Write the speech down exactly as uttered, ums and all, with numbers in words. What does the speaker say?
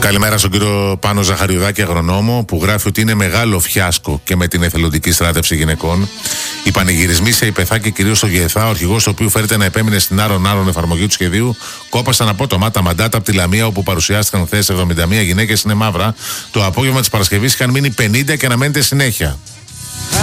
Καλημέρα στον κύριο Πάνο Ζαχαριουδάκη, αγρονόμο, που γράφει ότι είναι μεγάλο φιάσκο και με την εθελοντική στράτευση γυναικών. Οι πανηγυρισμοί σε Ιπεθά και κυρίως στο Γεθά, ο αρχηγός του οποίου φέρεται να επέμεινε στην άρον-άρον εφαρμογή του σχεδίου, κόπασαν απότομα τα μαντάτα από τη Λαμία, όπου παρουσιάστηκαν χθες εβδομήντα μία γυναίκες είναι μαύρα. Το απόγευμα της Παρασκευής είχαν μείνει πενήντα και αναμένεται συνέχεια.